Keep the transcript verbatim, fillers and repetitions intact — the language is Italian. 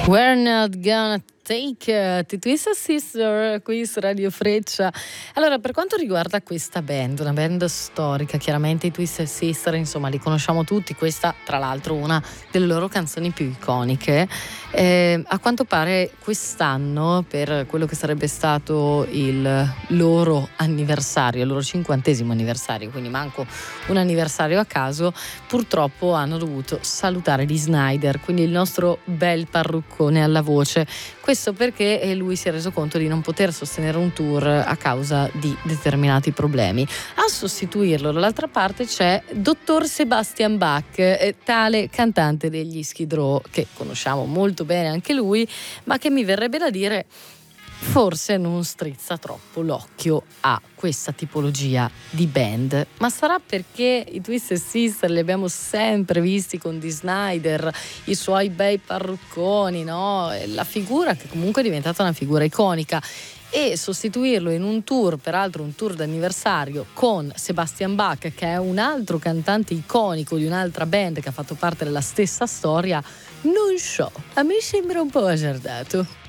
We're not gonna take it, Twisted Sister qui su Radio Freccia. Allora, per quanto riguarda questa band, una band storica, chiaramente i Twisted Sister, insomma, li conosciamo tutti. Questa, tra l'altro, una delle loro canzoni più iconiche. Eh, a quanto pare quest'anno, per quello che sarebbe stato il loro anniversario, il loro cinquantesimo anniversario, quindi manco un anniversario a caso, purtroppo hanno dovuto salutare Dee Snider, quindi il nostro bel parruccone alla voce. Questo perché lui si è reso conto di non poter sostenere un tour a causa di determinati problemi. A sostituirlo dall'altra parte c'è Dottor Sebastian Bach, tale cantante degli Skid Row, che conosciamo molto bene anche lui, ma che mi verrebbe da dire forse non strizza troppo l'occhio a questa tipologia di band. Ma sarà perché i Twisted Sister li abbiamo sempre visti con Dee Snider, i suoi bei parrucconi, no? La figura che comunque è diventata una figura iconica, e sostituirlo in un tour, peraltro un tour d'anniversario, con Sebastian Bach, che è un altro cantante iconico di un'altra band che ha fatto parte della stessa storia, non so, a me sembra un po' azzardato.